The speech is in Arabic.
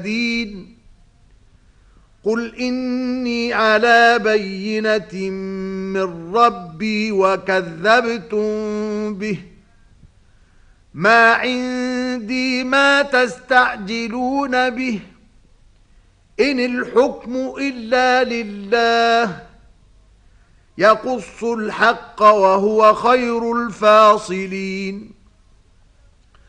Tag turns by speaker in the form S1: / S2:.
S1: المهتدين قل إني على بينة من ربي وكذبتم به ما عندي ما تستعجلون به إن الحكم إلا لله يقص الحق وهو خير الفاصلين